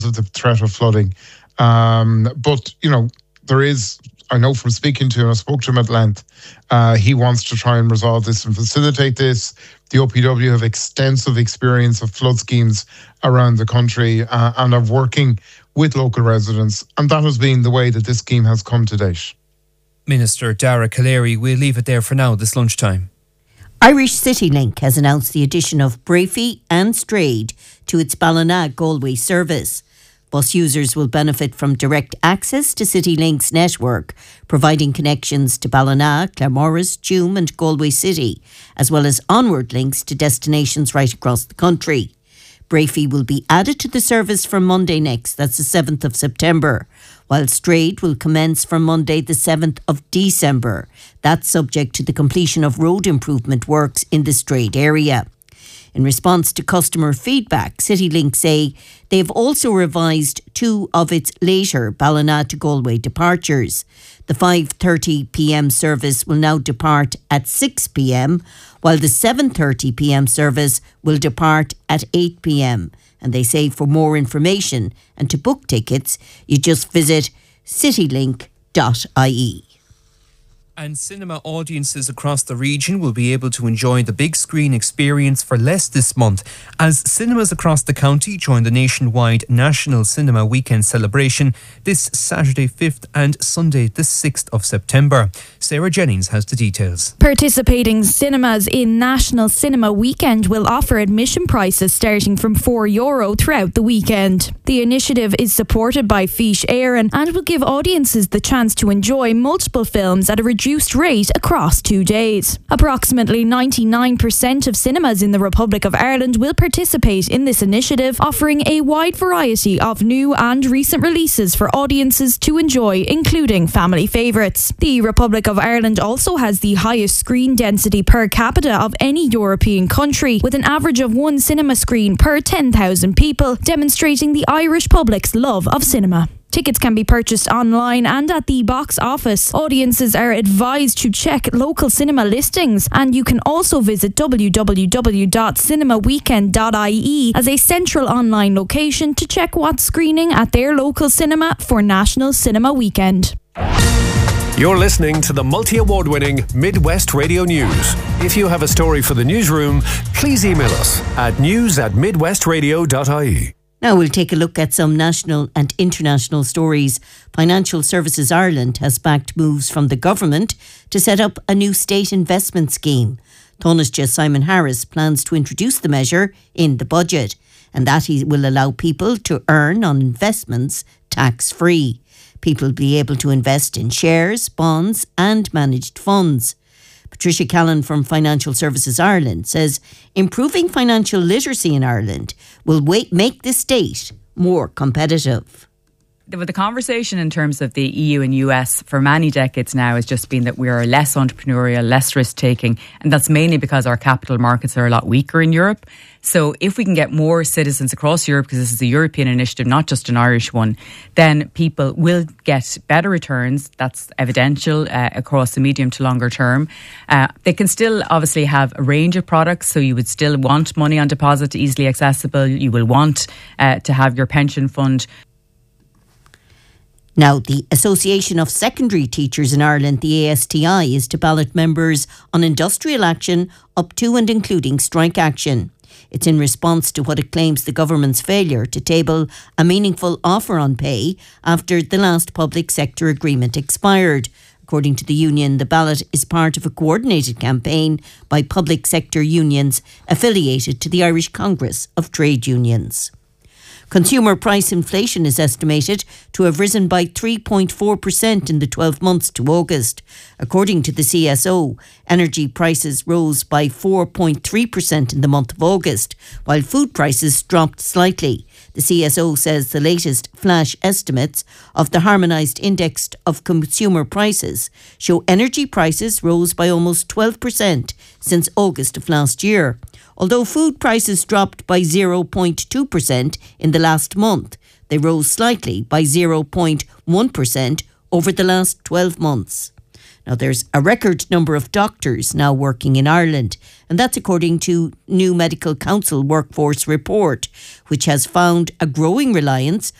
of the threat of flooding. But, there is, I know from speaking to him, I spoke to him at length, he wants to try and resolve this and facilitate this. The OPW have extensive experience of flood schemes around the country and of working with local residents. And that has been the way that this scheme has come to date. Minister Dara Calleary, we'll leave it there for now this lunchtime. Irish CityLink has announced the addition of Brafey and Strade to its Ballina-Galway service. Bus users will benefit from direct access to CityLink's network, providing connections to Ballina, Claremorris, Tuam and Galway City, as well as onward links to destinations right across the country. Brafey will be added to the service from Monday next, that's the 7th of September, while Strade will commence from Monday the 7th of December. That's subject to the completion of road improvement works in the Strade area. In response to customer feedback, CityLink say they've also revised two of its later Ballina to Galway departures. The 5:30pm service will now depart at 6pm, while the 7:30pm service will depart at 8pm. And they say for more information and to book tickets, you just visit citylink.ie. And cinema audiences across the region will be able to enjoy the big screen experience for less this month as cinemas across the county join the nationwide National Cinema Weekend celebration this Saturday 5th and Sunday the 6th of September. Sarah Jennings has the details. Participating cinemas in National Cinema Weekend will offer admission prices starting from €4 throughout the weekend. The initiative is supported by Fish Éireann and will give audiences the chance to enjoy multiple films at a reduced rate across 2 days. Approximately 99% of cinemas in the Republic of Ireland will participate in this initiative, offering a wide variety of new and recent releases for audiences to enjoy, including family favourites. The Republic of Ireland also has the highest screen density per capita of any European country, with an average of one cinema screen per 10,000 people, demonstrating the Irish public's love of cinema. Tickets can be purchased online and at the box office. Audiences are advised to check local cinema listings, and you can also visit www.cinemaweekend.ie as a central online location to check what's screening at their local cinema for National Cinema Weekend. You're listening to the multi-award-winning Midwest Radio News. If you have a story for the newsroom, please email us at news@midwestradio.ie. Now we'll take a look at some national and international stories. Financial Services Ireland has backed moves from the government to set up a new state investment scheme. Taoiseach Simon Harris plans to introduce the measure in the budget, and that he will allow people to earn on investments tax-free. People will be able to invest in shares, bonds and managed funds. Patricia Callan from Financial Services Ireland says improving financial literacy in Ireland will make the state more competitive. The conversation in terms of the EU and US for many decades now has just been that we are less entrepreneurial, less risk-taking, and that's mainly because our capital markets are a lot weaker in Europe. So if we can get more citizens across Europe, because this is a European initiative, not just an Irish one, then people will get better returns. That's evidential across the medium to longer term. They can still obviously have a range of products, so you would still want money on deposit, easily accessible. You will want to have your pension fund. Now, the Association of Secondary Teachers in Ireland, the ASTI, is to ballot members on industrial action up to and including strike action. It's in response to what it claims the government's failure to table a meaningful offer on pay after the last public sector agreement expired. According to the union, the ballot is part of a coordinated campaign by public sector unions affiliated to the Irish Congress of Trade Unions. Consumer price inflation is estimated to have risen by 3.4% in the 12 months to August. According to the CSO, energy prices rose by 4.3% in the month of August, while food prices dropped slightly. The CSO says the latest flash estimates of the harmonised index of consumer prices show energy prices rose by almost 12% since August of last year. Although food prices dropped by 0.2% in the last month, they rose slightly by 0.1% over the last 12 months. Now, there's a record number of doctors now working in Ireland, and that's according to new Medical Council Workforce Report, which has found a growing reliance